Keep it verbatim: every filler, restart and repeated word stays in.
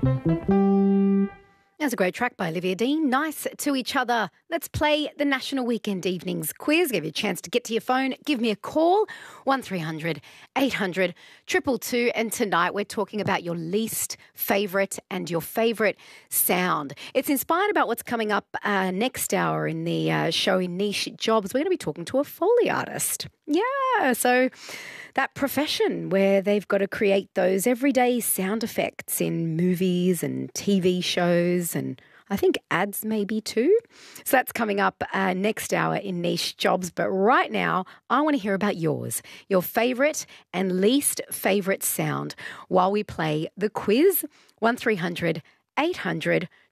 That's a great track by Olivia Dean. Nice to each other. Let's play the National Weekend Evenings quiz. Give you a chance to get to your phone. Give me a call, one three hundred eight hundred two two two. And tonight we're talking about your least favourite and your favourite sound. It's inspired about what's coming up uh, next hour in the uh, show in Niche Jobs. We're going to be talking to a Foley artist. Yeah, so that profession where they've got to create those everyday sound effects in movies and T V shows and I think ads maybe too. So that's coming up uh, next hour in Niche Jobs. But right now, I want to hear about yours, your favourite and least favourite sound while we play the quiz. one three hundred eight hundred